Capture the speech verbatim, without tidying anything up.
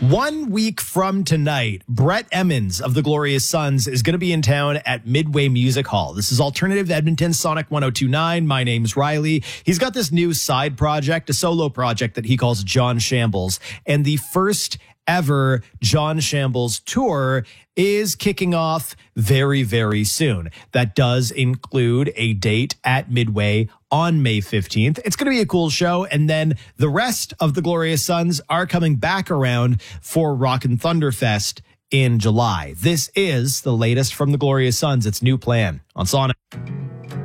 One week from tonight, Brett Emmons of the Glorious Sons is going to be in town at Midway Music Hall. This is Alternative Edmonton Sonic one oh two point nine. My name's Riley. He's got this new side project, a solo project that he calls John Shambles. And the first ever John Shambles tour is kicking off very, very soon. That does include a date at Midway on May fifteenth. It's going to be a cool show. And then the rest of the Glorious Sons are coming back around for Rockin' Thunderfest in July. This is the latest from the Glorious Sons. It's New Plan on Sonic.